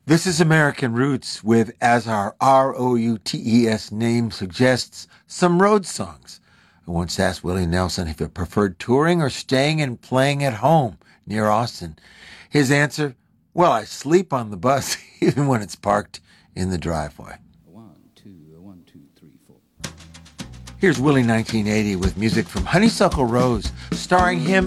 This is American Roots with, as our Routes name suggests, some road songs. I once asked Willie Nelson if he preferred touring or staying and playing at home near Austin. His answer, well, I sleep on the bus even when it's parked in the driveway. 1, 2, 1, 2, 3, 4. Here's Willie 1980 with music from Honeysuckle Rose, starring him